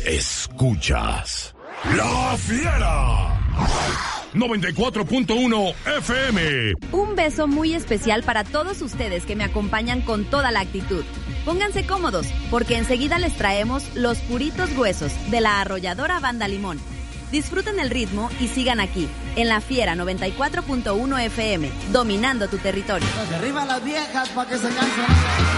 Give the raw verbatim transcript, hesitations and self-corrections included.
Escuchas La Fiera noventa y cuatro punto uno F M. Un beso muy especial para todos ustedes que me acompañan con toda la actitud. Pónganse cómodos, porque enseguida les traemos los puritos huesos de la arrolladora Banda Limón. Disfruten el ritmo y sigan aquí, en La Fiera noventa y cuatro punto uno F M, dominando tu territorio. Arriba las viejas para que se cansen.